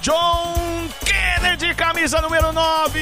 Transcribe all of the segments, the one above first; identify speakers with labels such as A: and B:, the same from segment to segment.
A: John Kennedy, camisa número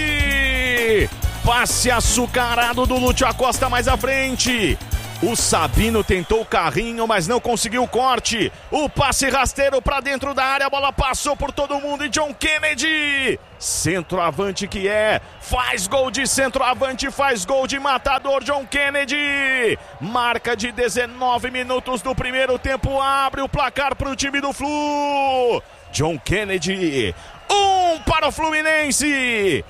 A: 9. Passe açucarado do Lúcio Acosta mais à frente. O Sabino tentou o carrinho, mas não conseguiu o corte. O passe rasteiro para dentro da área, a bola passou por todo mundo e John Kennedy, centroavante que é, faz gol de centroavante, faz gol de matador. John Kennedy, marca de 19 minutos do primeiro tempo, abre o placar para o time do Flu. John Kennedy, 1 para o Fluminense,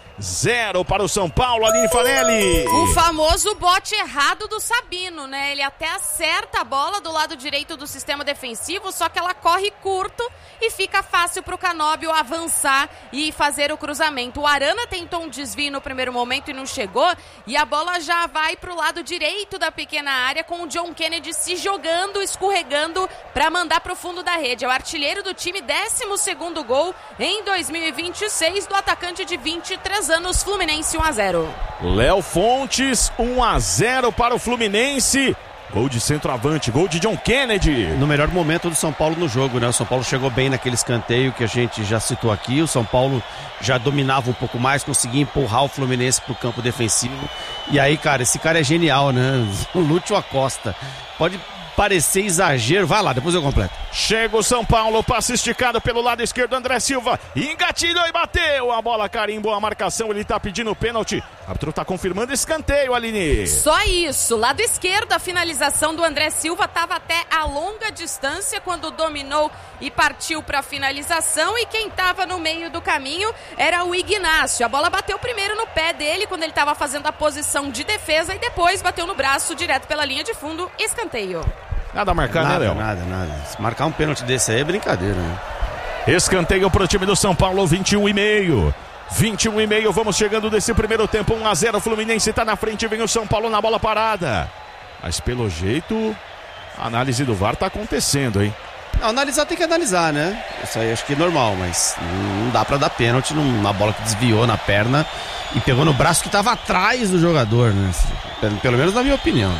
A: 0 para o São Paulo. Aline Fanelli.
B: O famoso bote errado do Sabino, né? Ele até acerta a bola do lado direito do sistema defensivo, só que ela corre curto e fica fácil para o Canóbio avançar e fazer o cruzamento. O Arana tentou um desvio no primeiro momento e não chegou, e a bola já vai para o lado direito da pequena área, com o John Kennedy se jogando, escorregando para mandar para o fundo da rede. É o artilheiro do time, 12º gol em 2026 do atacante de 23 anos, Fluminense 1-0.
A: Léo Fontes, 1-0 para o Fluminense. Gol de centroavante, gol de John Kennedy.
C: No melhor momento do São Paulo no jogo, né? O São Paulo chegou bem naquele escanteio que a gente já citou aqui. O São Paulo já dominava um pouco mais, conseguia empurrar o Fluminense pro campo defensivo. E aí, cara, esse cara é genial, né? O Lúcio Acosta. Pode parecer exagero, vai lá, depois eu completo.
A: Chega o São Paulo, passe esticado pelo lado esquerdo, André Silva engatilhou e bateu, a bola carimbou a marcação, ele tá pedindo pênalti, o árbitro tá confirmando escanteio, Aline.
B: Só isso, lado esquerdo, a finalização do André Silva estava até a longa distância quando dominou e partiu para a finalização, e quem estava no meio do caminho era o Ignacio. A bola bateu primeiro no pé dele quando ele estava fazendo a posição de defesa e depois bateu no braço direto pela linha de fundo, escanteio.
A: Nada a marcar, né, Léo?
C: Nada. Se marcar um pênalti desse aí é brincadeira, né?
A: Escanteio pro time do São Paulo, 21,5. 21,5, vamos chegando desse primeiro tempo, 1-0, o Fluminense tá na frente, vem o São Paulo na bola parada. Mas pelo jeito, a análise do VAR tá acontecendo, hein?
C: Não, analisar tem que analisar, né? Isso aí acho que é normal, mas não dá pra dar pênalti numa bola que desviou na perna e pegou no braço que tava atrás do jogador, né? Pelo menos na minha opinião.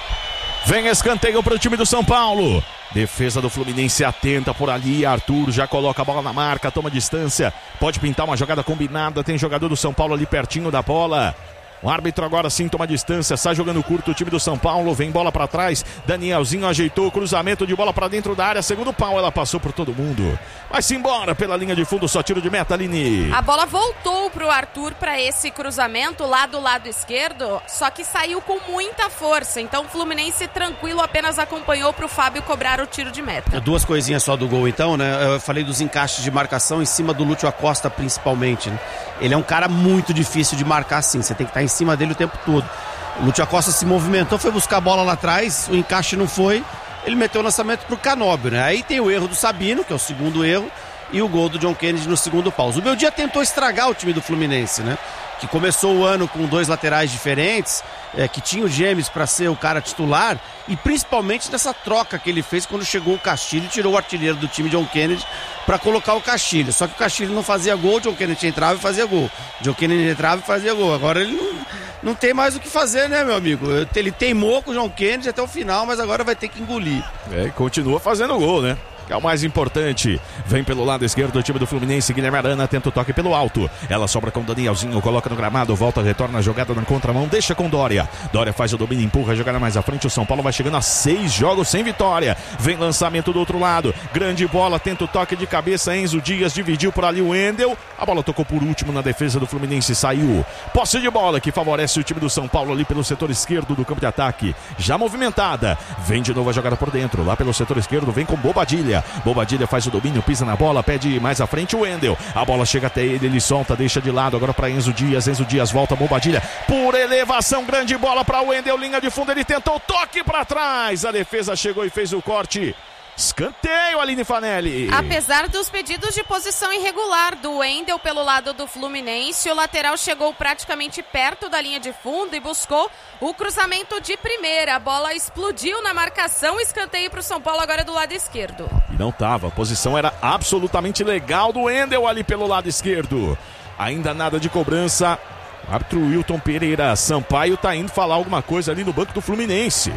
A: Vem escanteio para o time do São Paulo. Defesa do Fluminense atenta por ali. Arthur já coloca a bola na marca, toma distância. Pode pintar uma jogada combinada. Tem jogador do São Paulo ali pertinho da bola. O árbitro agora sim toma distância, sai jogando curto o time do São Paulo, vem bola pra trás, Danielzinho ajeitou o cruzamento de bola pra dentro da área, segundo pau, ela passou por todo mundo. Vai-se embora pela linha de fundo, só tiro de meta, Aline.
B: A bola voltou pro Arthur pra esse cruzamento lá do lado esquerdo, só que saiu com muita força, então o Fluminense tranquilo apenas acompanhou pro Fábio cobrar o tiro de meta.
C: Duas coisinhas só do gol então, né? Eu falei dos encaixes de marcação em cima do Lúcio Acosta principalmente, né? Ele é um cara muito difícil de marcar assim, você tem que estar em cima dele o tempo todo. O Lúcio Acosta se movimentou, foi buscar a bola lá atrás, o encaixe não foi, ele meteu o lançamento pro Canóbio, né? Aí tem o erro do Sabino, que é o segundo erro, e o gol do John Kennedy no segundo pau. O Beldia tentou estragar o time do Fluminense, né? Que começou o ano com dois laterais diferentes, que tinha o Gêmeos para ser o cara titular, e principalmente nessa troca que ele fez quando chegou o Castilho e tirou o artilheiro do time, John Kennedy, para colocar o Castilho. Só que o Castilho não fazia gol, o John Kennedy entrava e fazia gol. O John Kennedy entrava e fazia gol. Agora ele não tem mais o que fazer, né, meu amigo? Ele teimou com o John Kennedy até o final, mas agora vai ter que engolir.
A: Continua fazendo gol, né? Que é o mais importante. Vem pelo lado esquerdo o time do Fluminense, Guilherme Arana tenta o toque pelo alto, ela sobra com o Danielzinho, coloca no gramado, volta, retorna a jogada na contramão, deixa com Dória faz o domínio, empurra a jogada mais à frente, o São Paulo vai chegando a 6 jogos sem vitória, vem lançamento do outro lado, grande bola, tenta o toque de cabeça, Enzo Dias dividiu por ali o Wendel, a bola tocou por último na defesa do Fluminense, saiu, posse de bola que favorece o time do São Paulo ali pelo setor esquerdo do campo de ataque, já movimentada, vem de novo a jogada por dentro, lá pelo setor esquerdo, vem com Bobadilha faz o domínio, pisa na bola, pede mais à frente o Wendel, a bola chega até ele solta, deixa de lado, agora para Enzo Dias volta, Bobadilha, por elevação, grande bola para o Wendel, linha de fundo, ele tentou toque para trás, a defesa chegou e fez o corte. Escanteio, Aline Fanelli.
B: Apesar dos pedidos de posição irregular do Wendel pelo lado do Fluminense, o lateral chegou praticamente perto da linha de fundo e buscou o cruzamento de primeira. A bola explodiu na marcação, escanteio para o São Paulo agora do lado esquerdo.
A: E não tava, a posição era absolutamente legal do Wendel ali pelo lado esquerdo. Ainda nada de cobrança. O árbitro Wilton Pereira Sampaio tá indo falar alguma coisa ali no banco do Fluminense.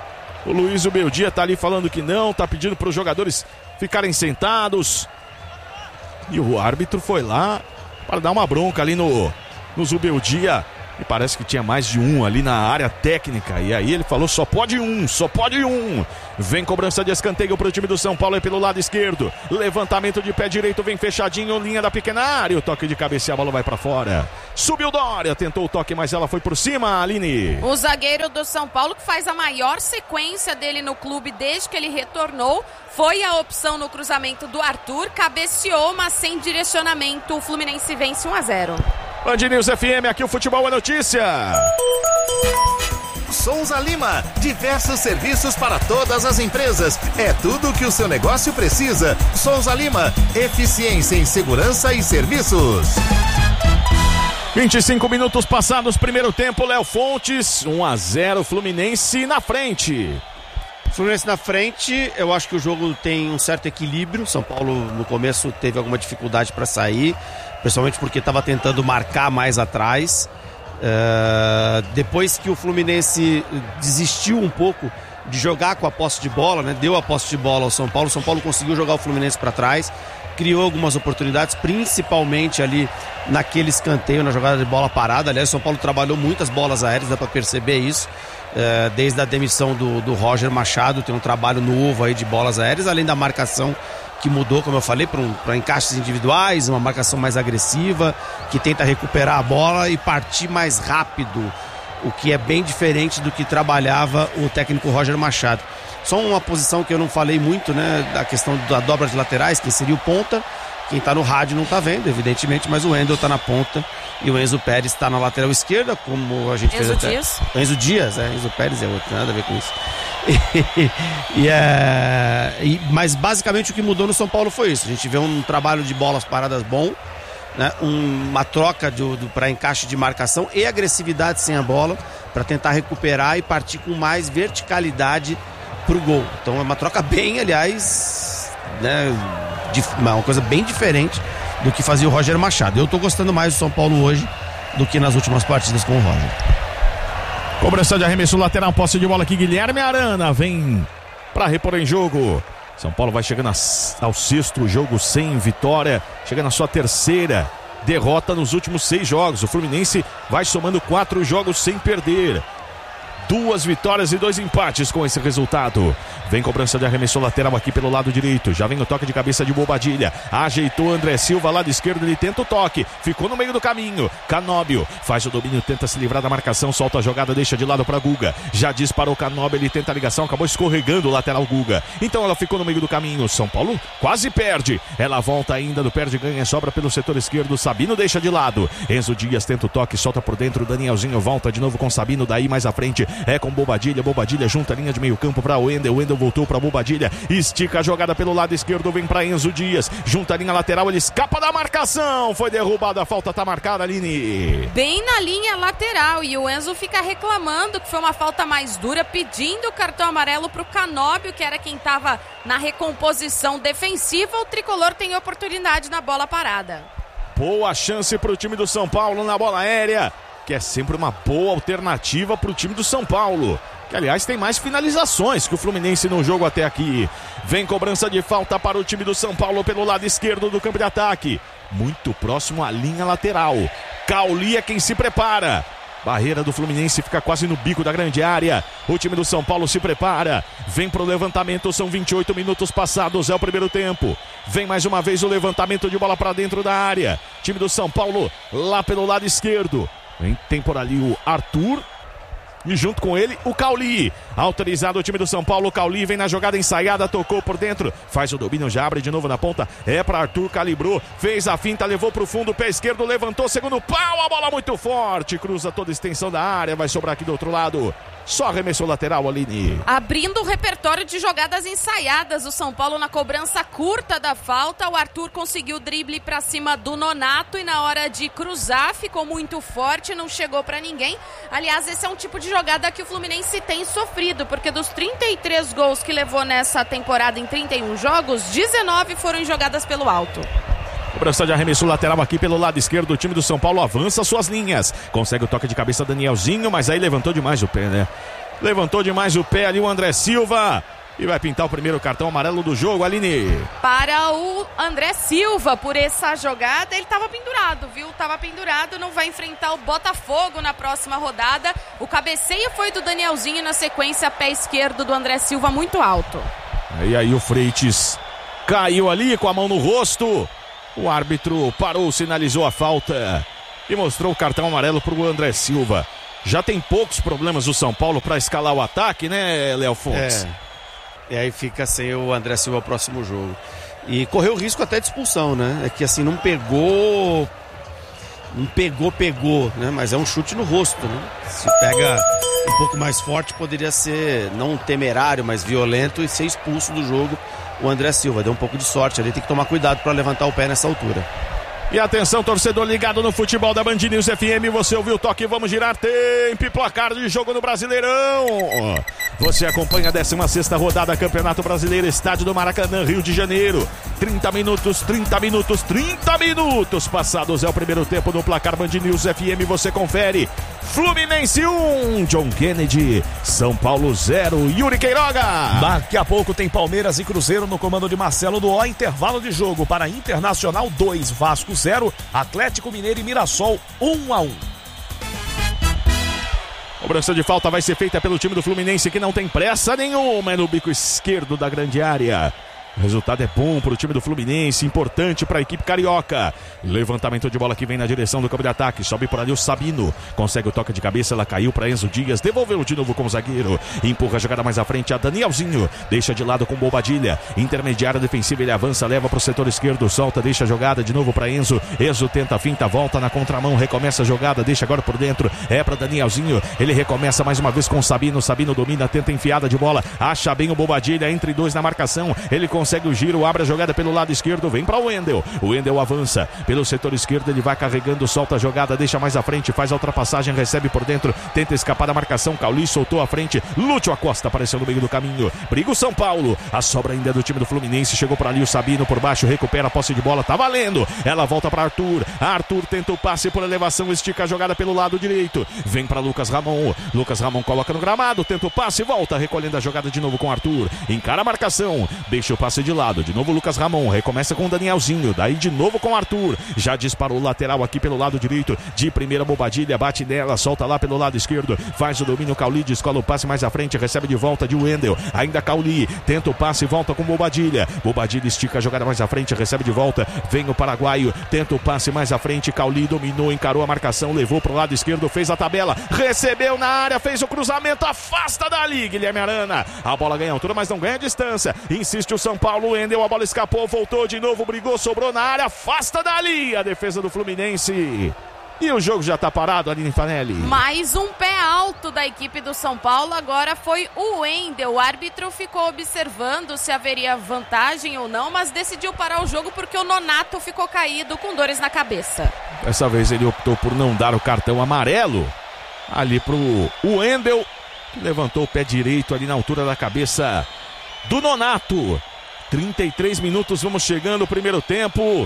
A: O Luiz Beldia tá ali falando que não, tá pedindo para os jogadores ficarem sentados. E o árbitro foi lá para dar uma bronca ali no Zubeldia. E parece que tinha mais de um ali na área técnica. E aí ele falou, só pode um. Vem cobrança de escanteio pro time do São Paulo, é pelo lado esquerdo. Levantamento de pé direito, vem fechadinho, linha da pequena área. O toque de cabeça e a bola vai pra fora. Subiu Dória, tentou o toque, mas ela foi por cima, Aline.
B: O zagueiro do São Paulo, que faz a maior sequência dele no clube desde que ele retornou, foi a opção no cruzamento do Arthur. Cabeceou, mas sem direcionamento. O Fluminense vence 1-0.
A: Band News FM, aqui o futebol é notícia.
D: Souza Lima, diversos serviços para todas as empresas. É tudo o que o seu negócio precisa. Souza Lima, eficiência em segurança e serviços.
A: 25 minutos passados, primeiro tempo, Léo Fontes, 1-0, Fluminense na frente.
C: Fluminense na frente, eu acho que o jogo tem um certo equilíbrio. São Paulo no começo teve alguma dificuldade para sair, principalmente porque estava tentando marcar mais atrás. Depois que o Fluminense desistiu um pouco de jogar com a posse de bola, né? Deu a posse de bola ao São Paulo conseguiu jogar o Fluminense para trás, criou algumas oportunidades, principalmente ali naquele escanteio, na jogada de bola parada. Aliás, o São Paulo trabalhou muitas bolas aéreas, dá para perceber isso. Desde a demissão do Roger Machado, tem um trabalho novo aí de bolas aéreas, além da marcação que mudou, como eu falei, para encaixes individuais, uma marcação mais agressiva, que tenta recuperar a bola e partir mais rápido, o que é bem diferente do que trabalhava o técnico Roger Machado. Só uma posição que eu não falei muito, né, da questão da dobra de laterais, que seria o ponta. Quem tá no rádio não tá vendo, evidentemente, mas o Wendel tá na ponta e o Enzo Pérez tá na lateral esquerda, como a gente fez até. Enzo Dias, Enzo Pérez é outro, nada a ver com isso. Mas basicamente o que mudou no São Paulo foi isso. A gente vê um trabalho de bolas paradas bom, né? Uma troca para encaixe de marcação e agressividade sem a bola, para tentar recuperar e partir com mais verticalidade pro gol. Então é uma troca bem, aliás, né, uma coisa bem diferente do que fazia o Roger Machado. Eu tô gostando mais do São Paulo hoje do que nas últimas partidas com o Roger.
A: Cobrança de arremesso lateral, posse de bola aqui, Guilherme Arana vem para repor em jogo. São Paulo vai chegando ao sexto jogo sem vitória, chega na sua terceira derrota nos últimos 6 jogos. O Fluminense vai somando 4 jogos sem perder. 2 vitórias e 2 empates com esse resultado. Vem cobrança de arremesso lateral aqui pelo lado direito. Já vem o toque de cabeça de Bobadilha. Ajeitou André Silva, lado esquerdo, ele tenta o toque. Ficou no meio do caminho. Canóbio faz o domínio, tenta se livrar da marcação, solta a jogada, deixa de lado para Guga. Já disparou Canóbio, ele tenta a ligação, acabou escorregando o lateral Guga. Então ela ficou no meio do caminho. São Paulo quase perde. Ela volta ainda, do perde ganha, sobra pelo setor esquerdo. Sabino deixa de lado. Enzo Dias tenta o toque, solta por dentro. Danielzinho volta de novo com Sabino, daí mais à frente é com Bobadilha. Bobadilha junta a linha de meio campo para o Wendel. Wendel voltou para Bobadilha, estica a jogada pelo lado esquerdo, vem para Enzo Dias, junta a linha lateral, ele escapa da marcação, foi derrubado, a falta tá marcada, Aline.
B: Bem na linha lateral, e o Enzo fica reclamando que foi uma falta mais dura, pedindo o cartão amarelo pro Canóbio, que era quem tava na recomposição defensiva. O tricolor tem oportunidade na bola parada.
A: Boa chance pro time do São Paulo na bola aérea, que é sempre uma boa alternativa pro time do São Paulo, que aliás tem mais finalizações que o Fluminense no jogo até aqui. Vem cobrança de falta para o time do São Paulo pelo lado esquerdo do campo de ataque, muito próximo à linha lateral. Cauli é quem se prepara. Barreira do Fluminense fica quase no bico da grande área. O time do São Paulo se prepara. Vem pro levantamento, são 28 minutos passados, é o primeiro tempo. Vem mais uma vez o levantamento de bola para dentro da área. Time do São Paulo lá pelo lado esquerdo. Tem por ali o Arthur e junto com ele o Cauli. Autorizado o time do São Paulo. O Cauli vem na jogada ensaiada, tocou por dentro, faz o domínio, já abre de novo na ponta, é para Arthur, calibrou, fez a finta, levou pro fundo, pé esquerdo, levantou, segundo pau, a bola muito forte, cruza toda a extensão da área, vai sobrar aqui do outro lado. Só arremessou lateral, Aline.
B: Abrindo o repertório de jogadas ensaiadas, o São Paulo na cobrança curta da falta. O Arthur conseguiu o drible pra cima do Nonato e na hora de cruzar ficou muito forte, não chegou pra ninguém. Aliás, esse é um tipo de jogada que o Fluminense tem sofrido, porque dos 33 gols que levou nessa temporada em 31 jogos, 19 foram em jogadas pelo alto.
A: Cobrança de arremesso lateral aqui pelo lado esquerdo. O time do São Paulo avança suas linhas. Consegue o toque de cabeça Danielzinho, mas aí levantou demais o pé, né? Levantou demais o pé ali o André Silva. E vai pintar o primeiro cartão amarelo do jogo, Aline.
B: Para o André Silva, por essa jogada, ele estava pendurado, viu? Estava pendurado, não vai enfrentar o Botafogo na próxima rodada. O cabeceio foi do Danielzinho, na sequência, pé esquerdo do André Silva, muito alto.
A: E aí o Freitas caiu ali com a mão no rosto. O árbitro parou, sinalizou a falta e mostrou o cartão amarelo para o André Silva. Já tem poucos problemas o São Paulo para escalar o ataque, né, Léo Fontes?
C: E aí fica sem o André Silva no próximo jogo. E correu o risco até de expulsão, né? É que assim, não pegou, né? Mas é um chute no rosto, né? Se pega um pouco mais forte, poderia ser não temerário, mas violento e ser expulso do jogo o André Silva. Deu um pouco de sorte ali, tem que tomar cuidado para levantar o pé nessa altura.
A: E atenção, torcedor ligado no futebol da Band News FM, você ouviu o toque, vamos girar tempo e placar de jogo no Brasileirão. Você acompanha a 16ª rodada Campeonato Brasileiro, Estádio do Maracanã, Rio de Janeiro. 30 minutos passados é o primeiro tempo no placar Band News FM, você confere. Fluminense 1, John Kennedy, São Paulo 0, Yuri Queiroga.
E: Daqui a pouco tem Palmeiras e Cruzeiro no comando de Marcelo Duó, intervalo de jogo para Internacional 2, Vasco 0, Atlético Mineiro e Mirassol 1-1.
A: Cobrança de falta vai ser feita pelo time do Fluminense, que não tem pressa nenhuma, é no bico esquerdo da grande área. O resultado é bom para o time do Fluminense, importante para a equipe carioca. Levantamento de bola que vem na direção do campo de ataque. Sobe por ali o Sabino. Consegue o toque de cabeça, ela caiu para Enzo Dias. Devolveu de novo com o zagueiro. Empurra a jogada mais à frente a Danielzinho. Deixa de lado com Bobadilha. Intermediária defensiva, ele avança, leva para o setor esquerdo. Solta, deixa a jogada de novo para Enzo. Enzo tenta a finta, volta na contramão. Recomeça a jogada, deixa agora por dentro. É para Danielzinho. Ele recomeça mais uma vez com o Sabino. Sabino domina, tenta enfiada de bola. Acha bem o Bobadilha, entre dois na marcação. Ele consegue o giro, abre a jogada pelo lado esquerdo, vem para o Wendel. O Wendel avança pelo setor esquerdo, ele vai carregando, solta a jogada, deixa mais à frente, faz a ultrapassagem, recebe por dentro, tenta escapar da marcação. Cauli soltou à frente, Lúcio Acosta apareceu no meio do caminho, briga o São Paulo. A sobra ainda é do time do Fluminense, chegou por ali o Sabino por baixo, recupera a posse de bola, tá valendo. Ela volta para Arthur. Arthur tenta o passe por elevação, estica a jogada pelo lado direito, vem para Lucas Ramon. Lucas Ramon coloca no gramado, tenta o passe, volta recolhendo a jogada de novo com Arthur, encara a marcação, deixa o passe de lado. De novo Lucas Ramon, recomeça com o Danielzinho, daí de novo com o Arthur, já disparou o lateral aqui pelo lado direito, de primeira Bobadilha, bate nela, solta lá pelo lado esquerdo, faz o domínio, Cauli descola o passe mais à frente, recebe de volta de Wendel, ainda Cauli, tenta o passe, volta com Bobadilha, Bobadilha estica a jogada mais à frente, recebe de volta, vem o paraguaio, tenta o passe mais à frente, Cauli dominou, encarou a marcação, levou pro lado esquerdo, fez a tabela, recebeu na área, fez o cruzamento, afasta dali, Guilherme Arana, a bola ganha altura, mas não ganha distância, insiste o São Paulo, Wendel, a bola escapou, voltou de novo, brigou, sobrou na área, afasta dali a defesa do Fluminense. E o jogo já tá parado, Aline Fanelli.
B: Mais um pé alto da equipe do São Paulo, agora foi o Wendel. O árbitro ficou observando se haveria vantagem ou não, mas decidiu parar o jogo porque o Nonato ficou caído com dores na cabeça.
A: Dessa vez ele optou por não dar o cartão amarelo ali pro Wendel, que levantou o pé direito ali na altura da cabeça do Nonato. 33 minutos, vamos chegando, primeiro tempo.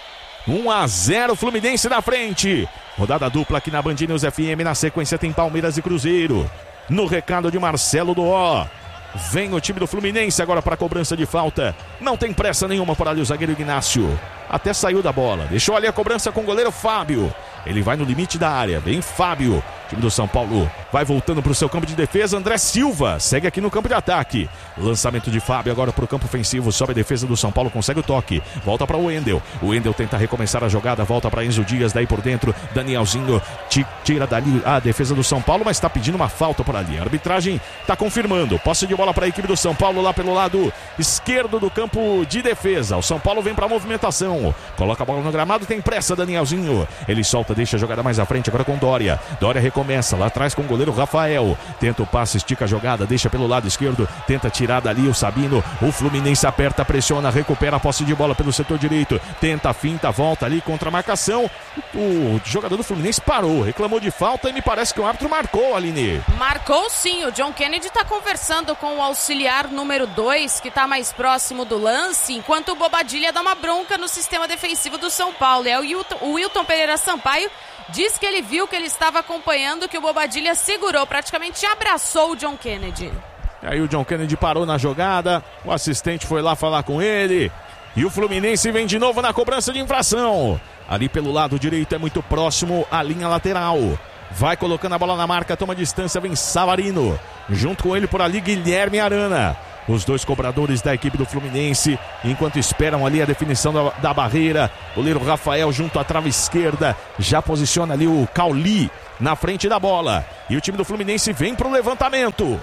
A: 1-0, Fluminense na frente. Rodada dupla aqui na Band News FM. Na sequência tem Palmeiras e Cruzeiro. No recado de Marcelo Duó, vem o time do Fluminense agora para a cobrança de falta. Não tem pressa nenhuma por ali o zagueiro Ignácio. Até saiu da bola. Deixou ali a cobrança com o goleiro Fábio. Ele vai no limite da área. Vem Fábio. O time do São Paulo vai voltando para o seu campo de defesa. André Silva segue aqui no campo de ataque. Lançamento de Fábio agora para o campo ofensivo. Sobe a defesa do São Paulo. Consegue o toque. Volta para o Wendel. O Wendel tenta recomeçar a jogada. Volta para Enzo Dias. Daí por dentro. Danielzinho tira dali a defesa do São Paulo. Mas está pedindo uma falta por ali. A arbitragem está confirmando. Posse de bola para a equipe do São Paulo lá pelo lado esquerdo do campo de defesa. O São Paulo vem para a movimentação. Coloca a bola no gramado. Tem pressa Danielzinho. Ele solta. Deixa a jogada mais à frente agora com Dória. Dória recomeça lá atrás com o goleiro Rafael. Tenta o passe, estica a jogada, deixa pelo lado esquerdo, tenta tirar dali o Sabino. O Fluminense aperta, pressiona, recupera a posse de bola pelo setor direito. Tenta a finta, volta ali contra a marcação. O jogador do Fluminense parou, reclamou de falta e me parece que o árbitro marcou, Aline.
B: Marcou sim, o John Kennedy está conversando com o auxiliar número 2, que está mais próximo do lance, enquanto o Bobadilha dá uma bronca no sistema defensivo do São Paulo. É o Wilton Pereira Sampaio. Diz que ele viu que ele estava acompanhando, que o Bobadilha segurou, praticamente abraçou o John Kennedy.
A: Aí o John Kennedy parou na jogada, o assistente foi lá falar com ele. E o Fluminense vem de novo na cobrança de infração. Ali pelo lado direito é muito próximo à linha lateral. Vai colocando a bola na marca, toma distância, vem Savarino. Junto com ele por ali, Guilherme Arana. Os dois cobradores da equipe do Fluminense, enquanto esperam ali a definição da barreira. Goleiro Rafael junto à trave esquerda. Já posiciona ali o Cauli na frente da bola. E o time do Fluminense vem para o levantamento.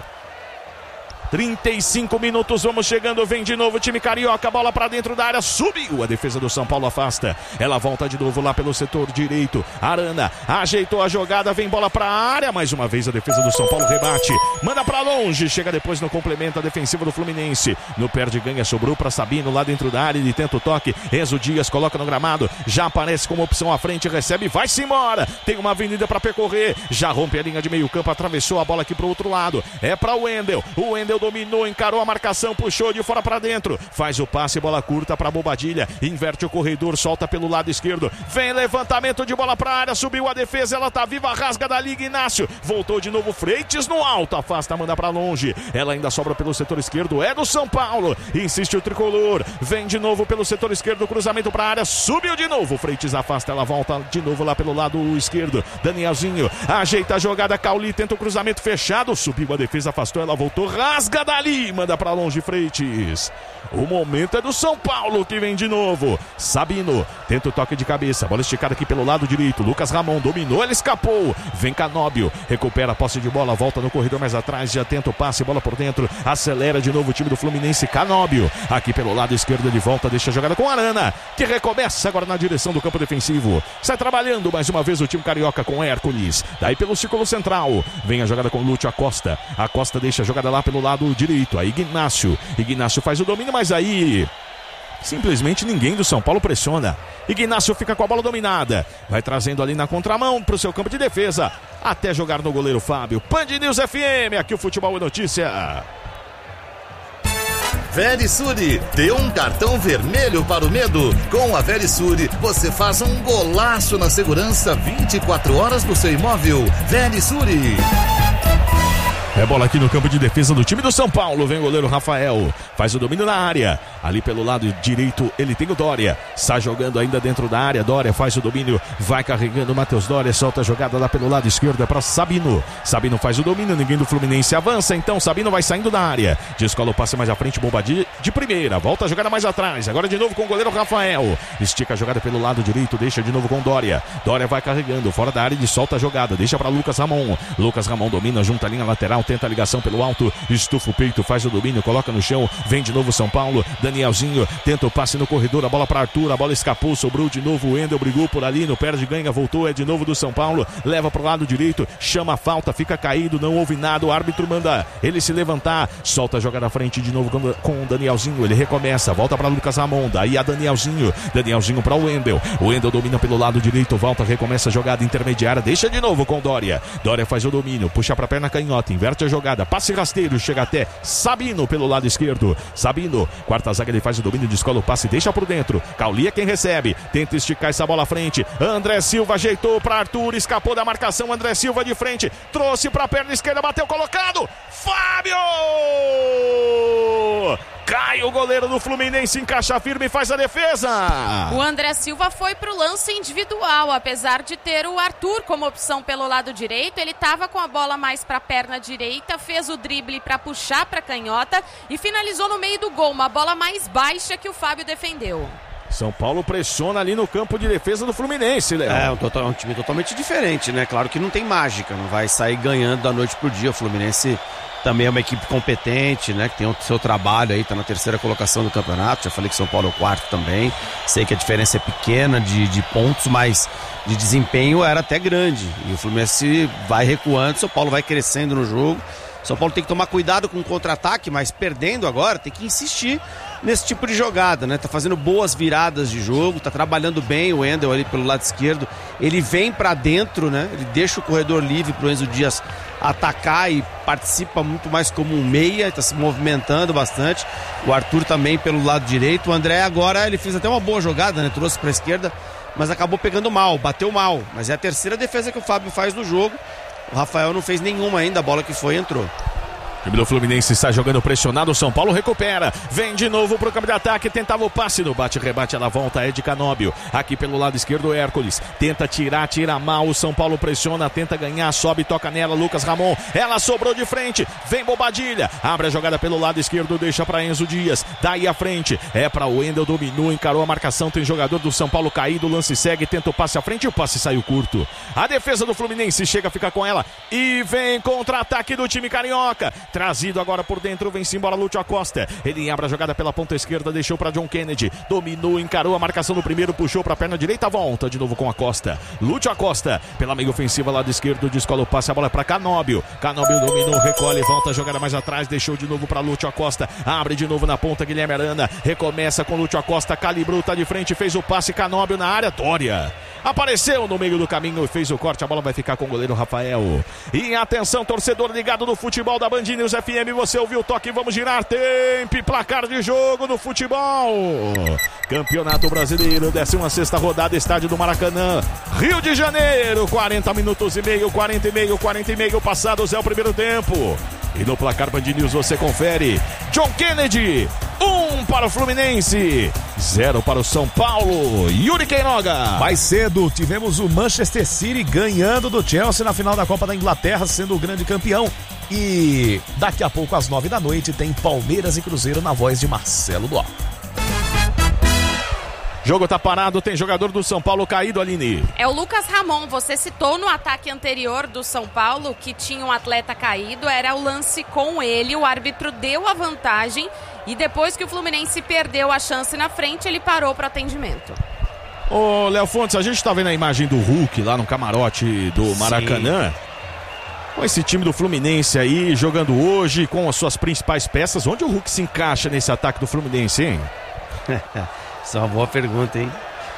A: 35 minutos, vamos chegando, vem de novo o time carioca, bola pra dentro da área, subiu, a defesa do São Paulo afasta, ela volta de novo lá pelo setor direito, Arana ajeitou a jogada, vem bola pra área, mais uma vez a defesa do São Paulo rebate, manda pra longe, chega depois no complemento a defensiva do Fluminense, no perde ganha, sobrou pra Sabino lá dentro da área, ele tenta o toque, Enzo Dias coloca no gramado, já aparece como opção à frente, recebe, vai-se embora, tem uma avenida pra percorrer, já rompe a linha de meio campo, atravessou a bola aqui pro outro lado, é pra o Wendel dominou, encarou a marcação, puxou de fora pra dentro, faz o passe, bola curta pra Bobadilha, inverte o corredor, solta pelo lado esquerdo, vem levantamento de bola pra área, subiu a defesa, ela tá viva, rasga dali, Ignacio, voltou de novo, Freitas no alto, afasta, manda pra longe, ela ainda sobra pelo setor esquerdo, é do São Paulo, insiste o tricolor, vem de novo pelo setor esquerdo, cruzamento pra área, subiu de novo, Freitas afasta, ela volta de novo lá pelo lado esquerdo, Danielzinho, ajeita a jogada, Cauli tenta o cruzamento fechado, subiu a defesa, afastou, ela voltou, rasga dali, manda pra longe Freitas. O momento é do São Paulo que vem de novo. Sabino tenta o toque de cabeça, bola esticada aqui pelo lado direito, Lucas Ramon dominou, ele escapou, vem Canóbio, recupera a posse de bola, volta no corredor mais atrás, já tenta o passe, bola por dentro, acelera de novo o time do Fluminense, Canóbio, aqui pelo lado esquerdo ele volta, deixa a jogada com Arana, que recomeça agora na direção do campo defensivo, sai trabalhando mais uma vez o time carioca com Hércules, daí pelo círculo central, vem a jogada com Lúcio Acosta deixa a jogada lá pelo lado direito, aí Ignacio faz o domínio, mas aí simplesmente ninguém do São Paulo pressiona. Ignacio fica com a bola dominada, vai trazendo ali na contramão para o seu campo de defesa, até jogar no goleiro Fábio. Band News FM, aqui o Futebol é Notícia.
D: Verisure, dê um cartão vermelho para o medo. Com a Verisure, você faz um golaço na segurança 24 horas do seu imóvel. Verisure.
A: É bola aqui no campo de defesa do time do São Paulo. Vem o goleiro Rafael, faz o domínio na área. Ali pelo lado direito ele tem o Dória, está jogando ainda dentro da área. Dória faz o domínio, vai carregando o Matheus Dória, solta a jogada lá pelo lado esquerdo, é para Sabino. Sabino faz o domínio, ninguém do Fluminense avança, então Sabino vai saindo da área, descola o passe mais à frente, Bobadilha de primeira, volta a jogada mais atrás, agora de novo com o goleiro Rafael, estica a jogada pelo lado direito, deixa de novo com Dória. Dória vai carregando, fora da área, ele solta a jogada, deixa para Lucas Ramon. Lucas Ramon domina, junta a linha lateral, tenta a ligação pelo alto, estufa o peito, faz o domínio, coloca no chão, vem de novo São Paulo, Danielzinho tenta o passe no corredor, a bola para Arthur, a bola escapou, sobrou de novo o Wendel, brigou por ali, no perde ganha, voltou, é de novo do São Paulo, leva pro lado direito, chama a falta, fica caído, não houve nada, o árbitro manda ele se levantar, solta a jogada à frente de novo com o Danielzinho, ele recomeça, volta para Lucas Ramon, daí a Danielzinho para o Wendel domina pelo lado direito, volta, recomeça a jogada intermediária, deixa de novo com Dória faz o domínio, puxa pra perna canhota, inverte a jogada, passe rasteiro, chega até Sabino pelo lado esquerdo, Sabino, quarta zaga, ele faz o domínio, descola o passe, deixa por dentro, Cauli é quem recebe, tenta esticar essa bola à frente, André Silva ajeitou para Arthur, escapou da marcação, André Silva de frente, trouxe pra perna esquerda, bateu colocado, Fábio! Cai o goleiro do Fluminense, encaixa firme e faz a defesa.
B: O André Silva foi pro lance individual, apesar de ter o Arthur como opção pelo lado direito, ele estava com a bola mais pra perna direita, fez o drible para puxar pra canhota e finalizou no meio do gol, uma bola mais baixa que o Fábio defendeu.
A: São Paulo pressiona ali no campo de defesa do Fluminense, Léo.
C: É um time totalmente diferente, né? Claro que não tem mágica, não vai sair ganhando da noite pro dia. O Fluminense também é uma equipe competente, né? Que tem o seu trabalho aí, tá na terceira colocação do campeonato. Já falei que São Paulo é o quarto também. Sei que a diferença é pequena de pontos, mas de desempenho era até grande. E o Fluminense vai recuando, São Paulo vai crescendo no jogo. São Paulo tem que tomar cuidado com o contra-ataque, mas perdendo agora tem que insistir nesse tipo de jogada, né? Tá fazendo boas viradas de jogo, tá trabalhando bem o Wendel ali pelo lado esquerdo. Ele vem pra dentro, né? Ele deixa o corredor livre pro Enzo Dias atacar e participa muito mais como um meia, tá se movimentando bastante. O Arthur também pelo lado direito. O André agora, ele fez até uma boa jogada, né? Trouxe pra esquerda, mas acabou pegando mal, bateu mal. Mas é a terceira defesa que o Fábio faz no jogo. O Rafael não fez nenhuma ainda, a bola que foi entrou.
A: O time do Fluminense está jogando pressionado, o São Paulo recupera, vem de novo pro campo de ataque, tentava o passe no bate-rebate, ela volta, é de Canóbio, aqui pelo lado esquerdo Hércules, tenta tirar, tira mal, o São Paulo pressiona, tenta ganhar, sobe, toca nela, Lucas Ramon, ela sobrou de frente, vem Bobadilha, abre a jogada pelo lado esquerdo, deixa para Enzo Dias, daí à frente, é para o Wendel, dominou, encarou a marcação, tem jogador do São Paulo caído, o lance segue, tenta o passe à frente e o passe saiu curto. A defesa do Fluminense chega a ficar com ela e vem contra-ataque do time carioca. Trazido agora por dentro, vem-se embora Lúcio Acosta. Ele abre a jogada pela ponta esquerda, deixou para John Kennedy. Dominou, encarou a marcação no primeiro, puxou para a perna direita, volta de novo com Acosta. Lúcio Acosta, pela meia ofensiva, lado esquerdo, descola o passe, a bola é para Canóbio. Canóbio dominou, recolhe, volta a jogada mais atrás, deixou de novo para Lúcio Acosta. Abre de novo na ponta, Guilherme Arana. Recomeça com Lúcio Acosta, calibrou, tá de frente, fez o passe, Canóbio na área, Dória apareceu no meio do caminho e fez o corte, a bola vai ficar com o goleiro Rafael. E atenção, torcedor ligado no futebol da Band News FM, você ouviu o toque, vamos girar, tempo e placar de jogo no futebol. Campeonato Brasileiro, 16ª rodada, estádio do Maracanã, Rio de Janeiro, 40 minutos e meio, 40 e meio passados, é o primeiro tempo. E no placar Band News você confere, John Kennedy, 1 para o Fluminense, 0 para o São Paulo. Yuri Queiroga.
E: Mais cedo tivemos o Manchester City ganhando do Chelsea na final da Copa da Inglaterra, sendo o grande campeão. E daqui a pouco às 9 da noite tem Palmeiras e Cruzeiro na voz de Marcelo Duó.
A: Jogo tá parado, tem jogador do São Paulo caído, Aline.
B: É o Lucas Ramon, você citou no ataque anterior do São Paulo que tinha um atleta caído, era o lance com ele, o árbitro deu a vantagem e depois que o Fluminense perdeu a chance na frente, ele parou para atendimento.
A: Ô, Léo Fontes, a gente tá vendo a imagem do Hulk lá no camarote do Maracanã. Sim. Com esse time do Fluminense aí, jogando hoje com as suas principais peças, onde o Hulk se encaixa nesse ataque do Fluminense, hein?
C: Isso é uma boa pergunta, hein?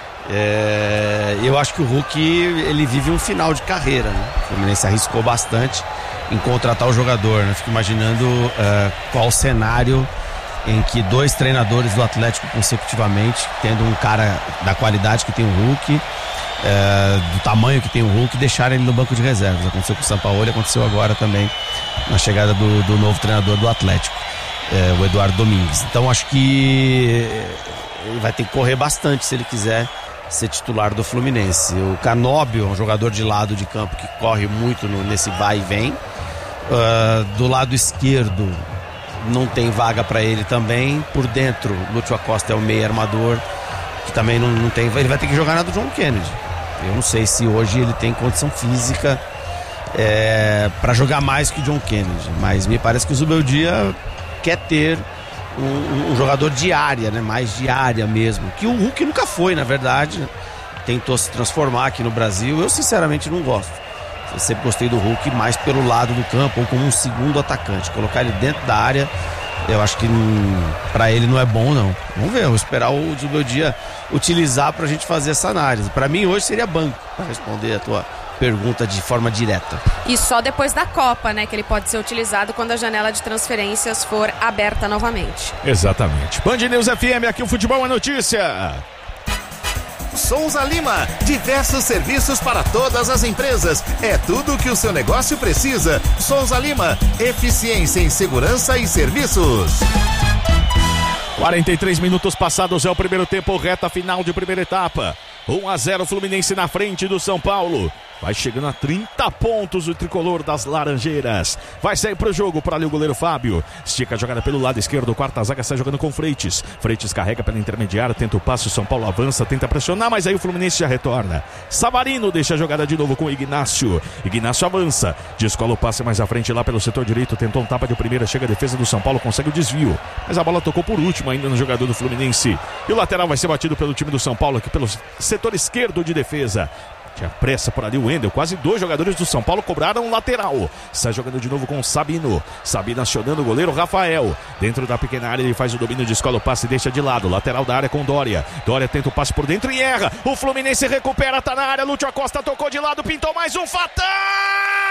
C: Eu acho que o Hulk, ele vive um final de carreira, né? O Fluminense arriscou bastante em contratar o jogador, né? Fico imaginando qual o cenário em que 2 treinadores do Atlético consecutivamente, tendo um cara da qualidade que tem o Hulk, do tamanho que tem o Hulk, deixarem ele no banco de reservas. Aconteceu com o Sampaoli, aconteceu agora também na chegada do novo treinador do Atlético, o Eduardo Domingues. Então acho que ele vai ter que correr bastante se ele quiser ser titular do Fluminense. O Canóbio é um jogador de lado de campo que corre muito nesse vai e vem. Do lado esquerdo não tem vaga para ele também. Por dentro, Lúcio Acosta é o meio armador, que também não tem. Ele vai ter que jogar na do John Kennedy. Eu não sei se hoje ele tem condição física para jogar mais que o John Kennedy, mas me parece que o Zubeldia quer ter um jogador de área, né? Mais de área mesmo, que o Hulk nunca foi, na verdade, né? Tentou se transformar aqui no Brasil. Eu sinceramente não gosto. Eu sempre gostei do Hulk mais pelo lado do campo ou como um segundo atacante. Colocar ele dentro da área, eu acho que pra ele não é bom, não. Vamos ver, vou esperar o Zubeldia utilizar pra gente fazer essa análise. Pra mim hoje seria banco, pra responder a tua pergunta de forma direta.
B: E só depois da Copa, né, que ele pode ser utilizado quando a janela de transferências for aberta novamente.
A: Exatamente. Band News FM, aqui o futebol é notícia.
D: Souza Lima, diversos serviços para todas as empresas. É tudo o que o seu negócio precisa. Souza Lima, eficiência em segurança e serviços.
A: 43 minutos passados, é o primeiro tempo, reta final de primeira etapa. 1-0 Fluminense na frente do São Paulo. Vai chegando a 30 pontos o tricolor das Laranjeiras. Vai sair pro jogo para ali o goleiro Fábio. Estica a jogada pelo lado esquerdo. Quarta zaga sai jogando com Freitas. Freitas carrega pela intermediária. Tenta o passe. O São Paulo avança. Tenta pressionar. Mas aí o Fluminense já retorna. Savarino deixa a jogada de novo com o Ignácio. Ignácio avança. Descola o passe mais à frente lá pelo setor direito. Tentou um tapa de primeira. Chega a defesa do São Paulo. Consegue o desvio. Mas a bola tocou por último ainda no jogador do Fluminense. E o lateral vai ser batido pelo time do São Paulo aqui pelo setor esquerdo de defesa. Tinha pressa por ali o Wendel. Quase 2 jogadores do São Paulo cobraram um lateral. Sai jogando de novo com o Sabino. Sabino acionando o goleiro Rafael. Dentro da pequena área ele faz o domínio, descola o passe e deixa de lado. Lateral da área com Dória. Dória tenta o passe por dentro e erra. O Fluminense recupera, tá na área. Lúcio Acosta tocou de lado, pintou mais um fatal.